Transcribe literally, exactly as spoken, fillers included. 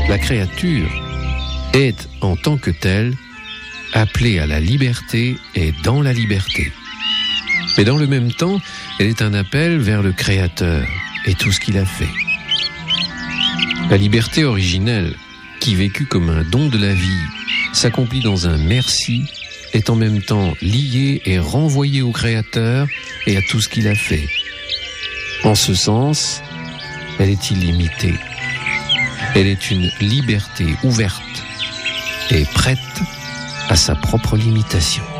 La créature est, en tant que telle, appelée à la liberté et dans la liberté. Mais dans le même temps, elle est un appel vers le Créateur et tout ce qu'il a fait. La liberté originelle, qui vécut comme un don de la vie, s'accomplit dans un merci, est en même temps liée et renvoyée au Créateur et à tout ce qu'il a fait. En ce sens, elle est illimitée. Elle est une liberté ouverte et prête à sa propre limitation.